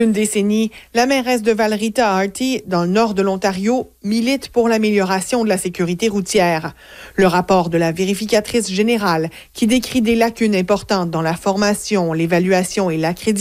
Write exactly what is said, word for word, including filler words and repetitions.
Une décennie, la mairesse de Val-Rita-Harty, dans le nord de l'Ontario, milite pour l'amélioration de la sécurité routière. Le rapport de la vérificatrice générale, qui décrit des lacunes importantes dans la formation, l'évaluation et l'accréditation